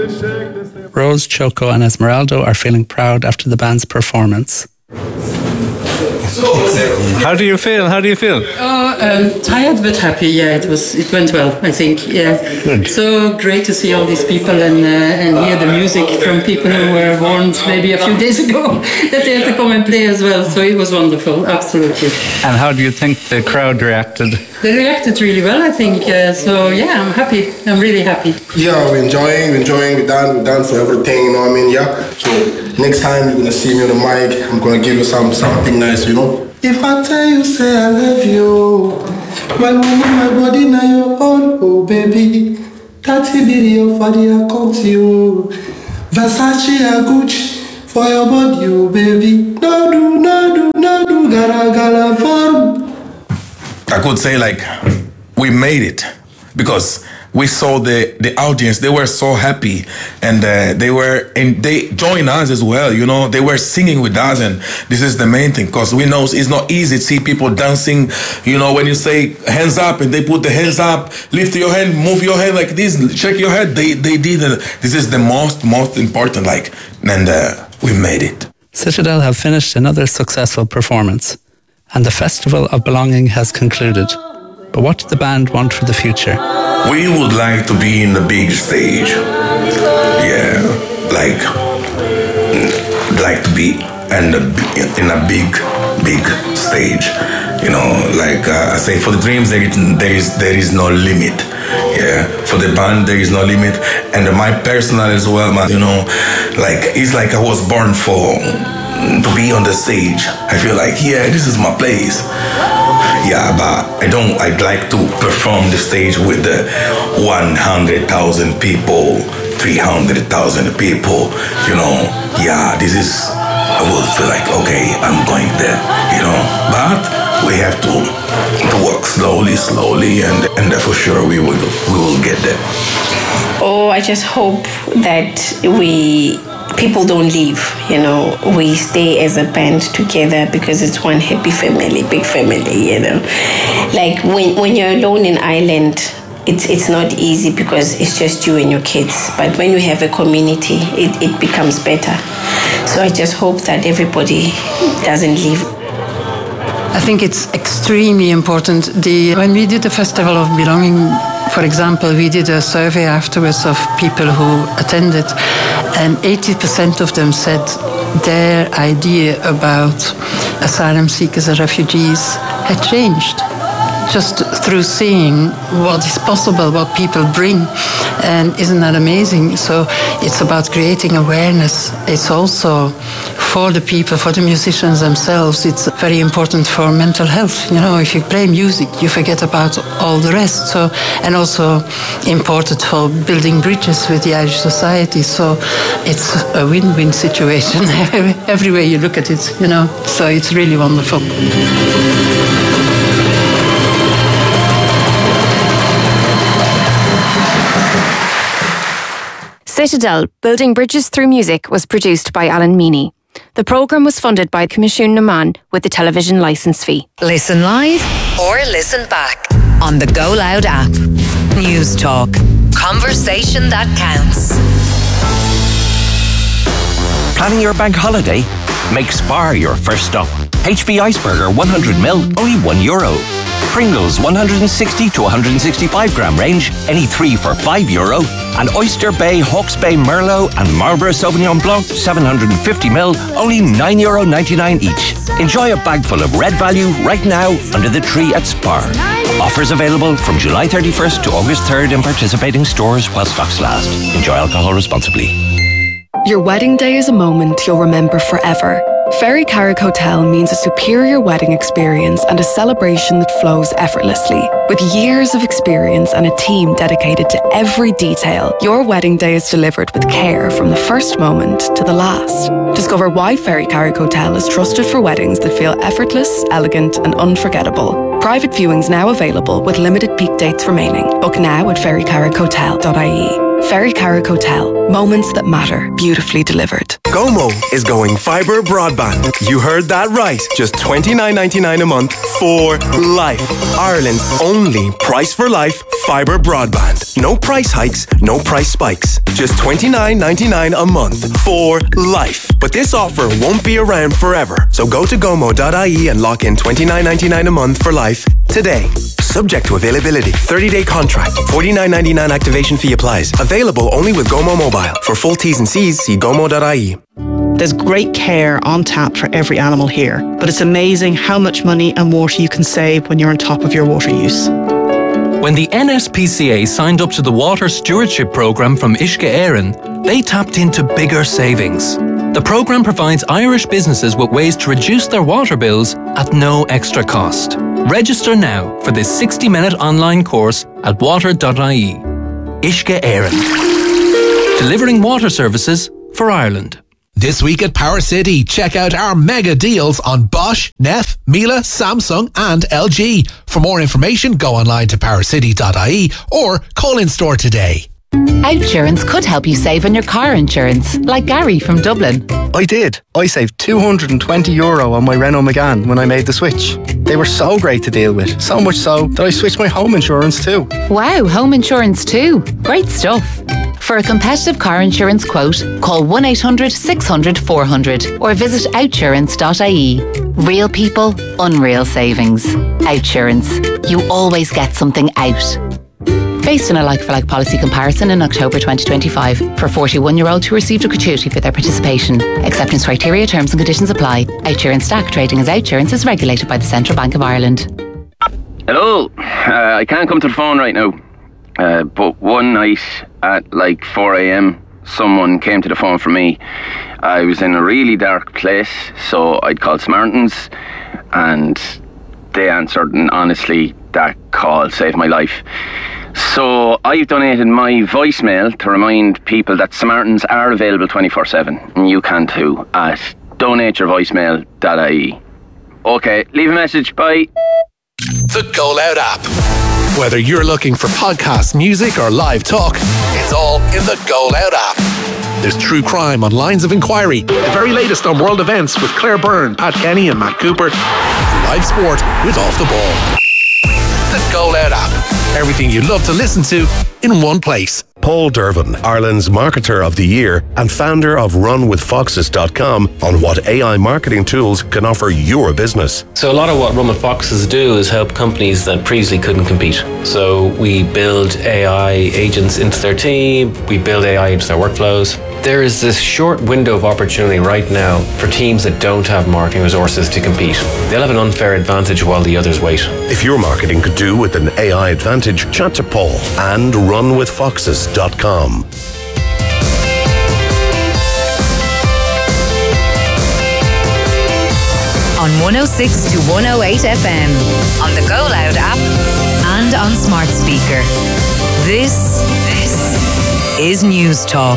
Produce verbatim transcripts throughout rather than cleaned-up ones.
Rose, Choco and Esmeraldo are feeling proud after the band's performance. How do you feel? How do you feel? Oh, um, tired but happy. Yeah, it was. It went well, I think. Yeah. Good. So great to see all these people and uh, and hear the music from people who were warned maybe a few days ago that they had to come and play as well. So it was wonderful, absolutely. And how do you think the crowd reacted? They reacted really well, I think. Uh, so yeah, I'm happy. I'm really happy. Yeah, we're enjoying, we're enjoying. We're done, we're done for everything. You know what I mean? Yeah. So next time you're gonna see me on the mic, I'm gonna give you some something nice. You know. If I tell you, say I love you, my woman, my body, now your own, oh baby. Thirty video for the account you, Versace or Gucci for your body, oh baby. No do, no do, no do, gara gara for. I could say like we made it because we saw the the audience. They were so happy, and uh, they were and they joined us as well. You know, they were singing with us, and this is the main thing because we know it's not easy to see people dancing. You know, when you say hands up and they put the hands up, lift your hand, move your hand like this, shake your head. They they did it. This is the most most important. Like, and uh, we made it. Citadel have finished another successful performance, and the Festival of Belonging has concluded. But what do the band want for the future? We would like to be in the big stage. Yeah, like, like to be in, the, in a big, big stage. You know, like uh, I say, for the dreams, there is, there is there is no limit. Yeah, for the band, there is no limit. And my personal as well, man, you know, like, it's like I was born for, to be on the stage. I feel like, yeah, this is my place. Yeah, but I don't, I'd like to perform the stage with the one hundred thousand people, three hundred thousand people, you know. Yeah, this is, I would feel like, okay, I'm going there, you know. But we have to, to work slowly, slowly, and, and for sure we will, we will get there. Oh, I just hope that we... people don't leave, you know. We stay as a band together because it's one happy family, big family, you know. Like when when you're alone in Ireland, it's it's not easy because it's just you and your kids. But when you have a community, it, it becomes better. So I just hope that everybody doesn't leave. I think it's extremely important. The when we did the Festival of Belonging, for example, we did a survey afterwards of people who attended, and eighty percent of them said their idea about asylum seekers and refugees had changed just through seeing what is possible, what people bring. And isn't that amazing? So it's about creating awareness. It's also for the people, for the musicians themselves. It's very important for mental health. You know, if you play music, you forget about all the rest. So, and also important for building bridges with the Irish society. So it's a win-win situation every way you look at it, you know. So it's really wonderful. Citadel, Building Bridges Through Music was produced by Alan Meany. The programme was funded by Comisiún na Meán with the television licence fee. Listen live or listen back on the Go Loud app. News Talk. Conversation that counts. Planning your bank holiday? Make Spar your first stop. H B Iceberger one hundred mil, only one euro. Pringles one hundred sixty to one hundred sixty-five gram range, any three for five euro. And Oyster Bay, Hawke's Bay Merlot and Marlborough Sauvignon Blanc seven hundred fifty mil, only nine euro ninety-nine each. Enjoy a bag full of red value right now under the tree at Spar. Offers available from July thirty-first to August third in participating stores while stocks last. Enjoy alcohol responsibly. Your wedding day is a moment you'll remember forever. Ferry Carrick Hotel means a superior wedding experience and a celebration that flows effortlessly. With years of experience and a team dedicated to every detail, your wedding day is delivered with care from the first moment to the last. Discover why Ferry Carrick Hotel is trusted for weddings that feel effortless, elegant and unforgettable. Private viewings now available with limited peak dates remaining. Book now at ferry carrick hotel dot I E. Ferry Carrick Hotel. Moments that matter, beautifully delivered. Gomo is going fibre broadband. You heard that right. Just twenty-nine ninety-nine a month for life. Ireland's only price for life fibre broadband. No price hikes, no price spikes. Just twenty-nine ninety-nine a month for life. But this offer won't be around forever. So go to gomo dot I E and lock in twenty-nine ninety-nine a month for life today. Subject to availability. thirty-day contract. forty-nine ninety-nine activation fee applies. Available only with Gomo Mobile. For full T's and C's, see gomo dot I E. There's great care on tap for every animal here, but it's amazing how much money and water you can save when you're on top of your water use. When the N S P C A signed up to the Water Stewardship Programme from Uisce Éireann, they tapped into bigger savings. The programme provides Irish businesses with ways to reduce their water bills at no extra cost. Register now for this sixty-minute online course at water dot I E. Uisce Éireann. Delivering water services for Ireland. This week at Power City, check out our mega deals on Bosch, Neff, Miele, Samsung and L G. For more information, go online to power city dot I E or call in store today. Outsurance could help you save on your car insurance, like Gary from Dublin. I did. I saved two hundred twenty euro on my Renault Megane when I made the switch. They were so great to deal with, so much so that I switched my home insurance too. Wow, home insurance too. Great stuff. For a competitive car insurance quote, call one eight hundred six hundred four hundred or visit outsurance dot I E. Real people, unreal savings. Outsurance. You always get something out. Based on a like-for-like policy comparison in October twenty twenty-five for forty-one-year-olds who received a gratuity for their participation. Acceptance criteria, terms and conditions apply. Outsurance Stack trading as Outsurance is regulated by the Central Bank of Ireland. Hello, uh, I can't come to the phone right now. Uh, but one night at like four a.m, someone came to the phone for me. I was in a really dark place, so I'd called Smartens, and they answered, and honestly, that call saved my life. So I've donated my voicemail to remind people that Smartens are available twenty-four seven, and you can too, at donate your voicemail dot I E. Okay, leave a message, bye. The Go Loud app. Whether you're looking for podcasts, music or live talk, it's all in the Go Loud app. There's true crime on Lines of Inquiry, the very latest on world events with Claire Byrne, Pat Kenny and Matt Cooper, and live sport with Off the Ball. The Go Loud app. Everything you love to listen to in one place. Paul Dervin, Ireland's Marketer of the Year and founder of run with foxes dot com, on what A I marketing tools can offer your business. So a lot of what Run with Foxes do is help companies that previously couldn't compete. So we build A I agents into their team, we build A I into their workflows. There is this short window of opportunity right now for teams that don't have marketing resources to compete. They'll have an unfair advantage while the others wait. If your marketing could do with an A I advantage, chat to Paul and run with foxes dot com. On one oh six to one oh eight F M, on the Go Loud app and on smart speaker. This, this is News Talk.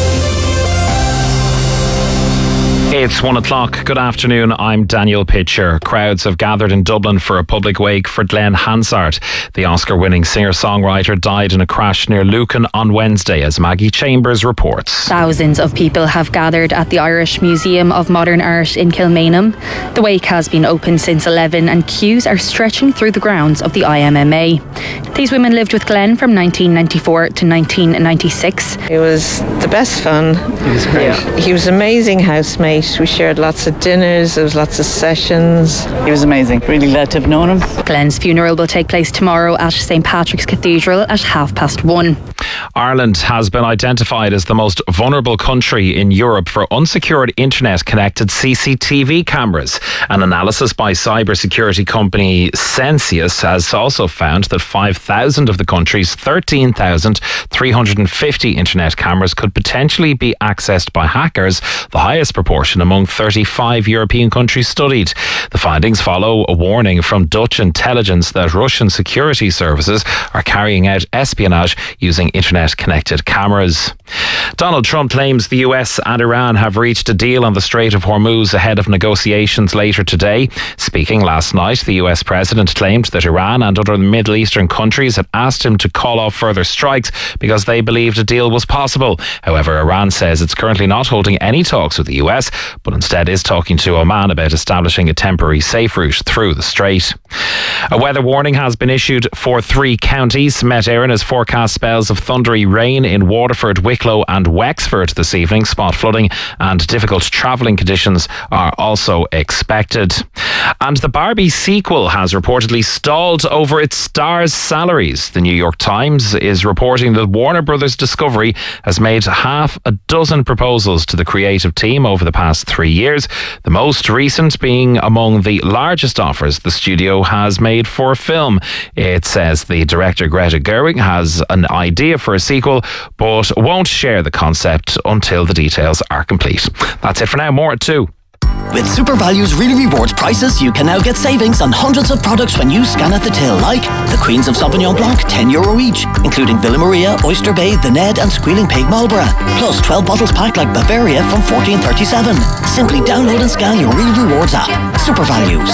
It's one o'clock. Good afternoon. I'm Daniel Pitcher. Crowds have gathered in Dublin for a public wake for Glenn Hansard. The Oscar-winning singer-songwriter died in a crash near Lucan on Wednesday, as Maggie Chambers reports. Thousands of people have gathered at the Irish Museum of Modern Art in Kilmainham. The wake has been open since eleven and queues are stretching through the grounds of the I M M A. These women lived with Glenn from nineteen ninety-four to nineteen ninety-six. It was the best fun. He was great. Yeah. He was an amazing housemate. We shared lots of dinners, there was lots of sessions. He was amazing. Really glad to have known him. Glenn's funeral will take place tomorrow at Saint Patrick's Cathedral at half past one. Ireland has been identified as the most vulnerable country in Europe for unsecured internet-connected C C T V cameras. An analysis by cybersecurity company Sensius has also found that five thousand of the country's thirteen thousand three hundred fifty internet cameras could potentially be accessed by hackers, the highest proportion among thirty-five European countries studied. The findings follow a warning from Dutch intelligence that Russian security services are carrying out espionage using internet-connected cameras. Donald Trump claims the U S and Iran have reached a deal on the Strait of Hormuz ahead of negotiations later today. Speaking last night, the U S president claimed that Iran and other Middle Eastern countries had asked him to call off further strikes because they believed a deal was possible. However, Iran says it's currently not holding any talks with the U S, but instead is talking to Oman about establishing a temporary safe route through the strait. A weather warning has been issued for three counties. Met Éireann has forecast spells of thundery rain in Waterford, Wicklow and Wexford this evening. Spot flooding and difficult travelling conditions are also expected. And the Barbie sequel has reportedly stalled over its stars' salaries. The New York Times is reporting that Warner Brothers Discovery has made half a dozen proposals to the creative team over the past three years, the most recent being among the largest offers the studio has made for a film. It says the director Greta Gerwig has an idea for a sequel, but won't share the concept until the details are complete. That's it for now. More at two. With Super Values Really Rewards prices, you can now get savings on hundreds of products when you scan at the till, like the Queens of Sauvignon Blanc, ten euro each, including Villa Maria, Oyster Bay, The Ned and Squealing Pig Marlborough, plus twelve bottles packed like Bavaria from fourteen thirty-seven. Simply download and scan your Real Rewards app. Super Values.